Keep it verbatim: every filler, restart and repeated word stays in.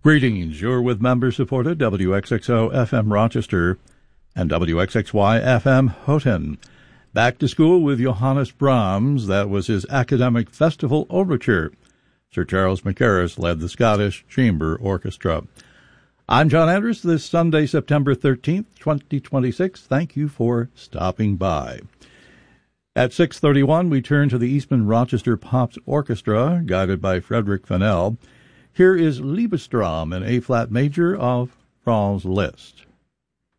Greetings, you're with member-supported W X X O F M Rochester and W X X Y F M Houghton. Back to school with Johannes Brahms. That was his academic festival overture. Sir Charles Mackerras led the Scottish Chamber Orchestra. I'm John Andrews. This Sunday, September thirteenth, twenty twenty-six. Thank you for stopping by. At six thirty-one, we turn to the Eastman Rochester Pops Orchestra, guided by Frederick Fennell. Here is Liebestraum in A-flat major of Franz Liszt.